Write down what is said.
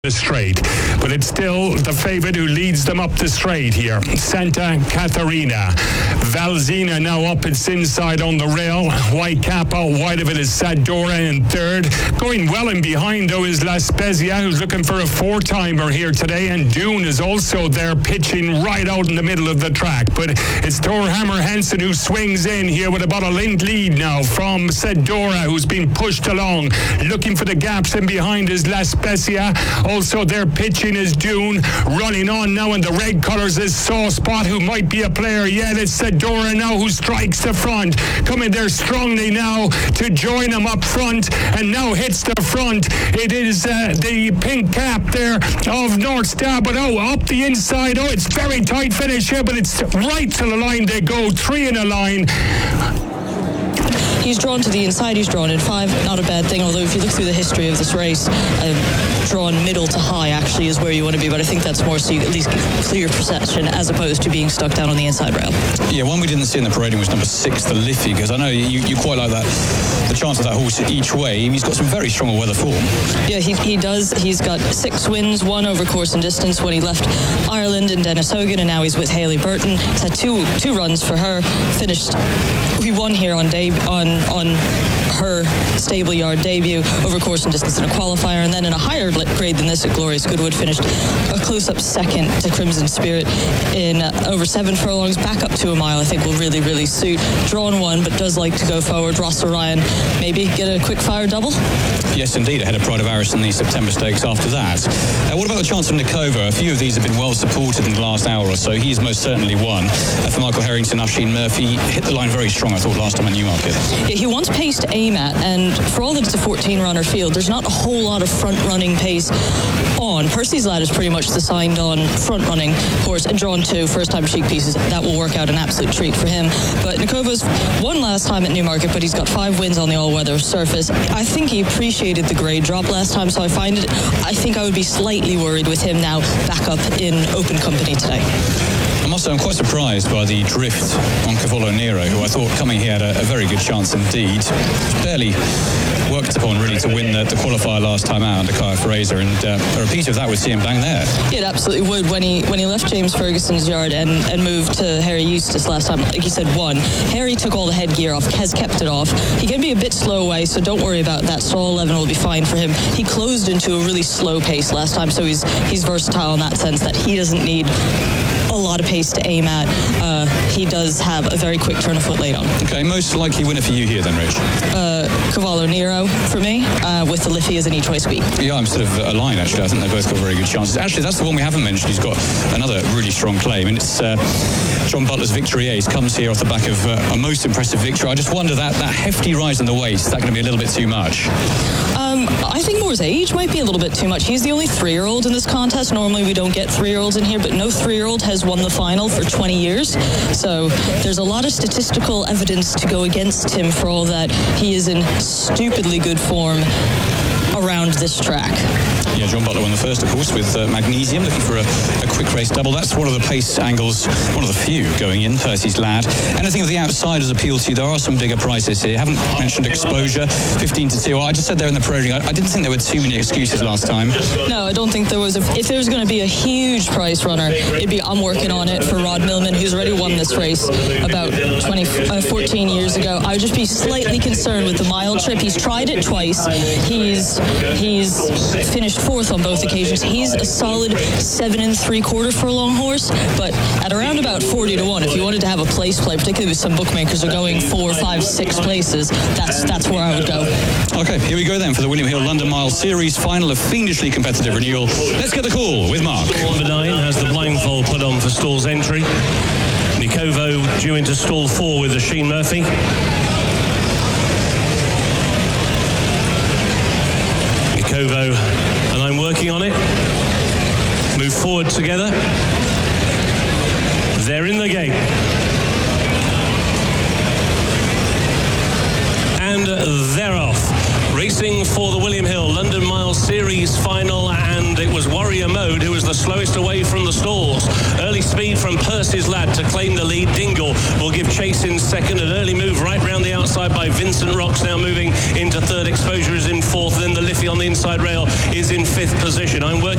the straight, but it's still the favourite who leads them up the straight here. Santa Catarina. Valzina now up its inside on the rail. White Kappa, wide of it is Sadora in third. Going well in behind though is La Spezia, who's looking for a four-timer here today, and Dune is also there pitching right out in the middle of the track. But it's Thorhammer Henson who swings in here with about a length lead now from Sadora, who's been pushed along. Looking for the gaps in behind is La Spezia. Also their pitching is Dune. Running on now in the red colours is Sawspot, who might be a player yet. It's Sadora now who strikes the front. Coming there strongly now to join him up front, and now hits the front. It is the pink cap there of North Star, but up the inside. It's very tight finish here, but it's right to the line they go. 3 in a line. He's drawn to the inside, he's drawn in 5, not a bad thing, although if you look through the history of this race, drawn middle to high actually is where you want to be, but I think that's more so you at least get clear perception as opposed to being stuck down on the inside rail. Yeah, one we didn't see in the parading was number 6, the Liffey, because I know you quite like that, the chance of that horse each way. He's got some very strong weather form. Yeah, he does. He's got 6 wins, 1 over course and distance when he left Ireland in Dennis Hogan, and now he's with Hayley Burton. He's had two runs for her, finished. He won here on her stable yard debut over course and distance in a qualifier, and then in a higher grade than this at Glorious Goodwood finished a close-up second to Crimson Spirit in over 7 furlongs. Back up to a mile I think will really, really suit. Drawn 1, but does like to go forward. Ross Ryan maybe get a quick fire double? Yes, indeed. Ahead of Pride of Aris in the September Stakes after that. What about the chance of Nikova? A few of these have been well supported in the last hour or so. He's most certainly one. For Michael Harrington, Usheen Murphy hit the line very strong, I thought, last time at Newmarket. Yeah, he wants pace to aim at, and for all that it's a 14-runner field, there's not a whole lot of front-running pace on. Percy's Lad is pretty much the signed-on front-running horse, and drawn 2 first-time Chic Pieces. That will work out an absolute treat for him. But Nikova's won last time at Newmarket, but he's got 5 wins on the all-weather surface. I think he appreciated the grade drop last time, so I think I would be slightly worried with him now back up in open company today. I must say, I'm quite surprised by the drift on Cavallo Nero, who I thought coming here had a very good chance indeed. Barely worked upon really to win the qualifier last time out under Kaya Fraser, and a repeat of that would see him bang there. It absolutely would. When he left James Ferguson's yard and moved to Harry Eustace last time, like you said, won. Harry took all the headgear off, has kept it off. He can be a bit slow away, so don't worry about that. Stall 11 will be fine for him. He closed into a really slow pace last time, so he's versatile in that sense that he doesn't need a lot of pace to aim at. He does have a very quick turn of foot late on. Okay, most likely winner for you here then, Rich? Cavallo Nero for me, with the Liffey as an each-way sweep. Yeah, I'm sort of aligned actually. I think they've both got very good chances. Actually, that's the one we haven't mentioned. He's got another really strong claim, and it's John Butler's Victory Ace. Comes here off the back of a most impressive victory. I just wonder that hefty rise in the weight, is that going to be a little bit too much? I think Moore's age might be a little bit too much. He's the only 3-year-old in this contest. Normally we don't get 3-year-olds in here, but no 3-year-old has won the final for 20 years. So there's a lot of statistical evidence to go against him for all that he is in stupidly good form around this track. Yeah, John Butler won the first, of course, with Magnesium, looking for a quick race double. That's one of the pace angles, one of the few going in, Percy's Lad. Anything of the outsiders appeal to you? There are some bigger prices here. Haven't mentioned Exposure, 15-2. I just said there in the parading, I didn't think there were too many excuses last time. No, I don't think there was. If there's going to be a huge price runner, it'd be I'm working on it for Rod Millman, who's already won this race about 14 years ago. I would just be slightly concerned with the mile trip. He's tried it twice. He's finished 4th on both occasions. He's a solid 7 3/4 furlong horse, but at around about 40-1, if you wanted to have a place play, particularly with some bookmakers are going 4, 5, 6 places, that's where I would go. Okay, here we go then for the William Hill London Mile Series final, a fiendishly competitive renewal. Let's get the call with Mark. Number 9 has the blindfold put on for stall's entry. Nikovo due into stall 4 with Usheen Murphy. Nikovo and I'm working on it. Move forward together. They're in the gate. And they're off. Racing for the William Hill London Mile Series final, and it was Warrior Mode who was the slowest away from the stalls. Early speed from Percy's Lad to claim the lead. Dingle will give chase in second. An early move right round the outside by Vincent Rocks, now moving into third. Exposure is in fourth. Then the Liffey on the inside rail is in fifth position. I'm working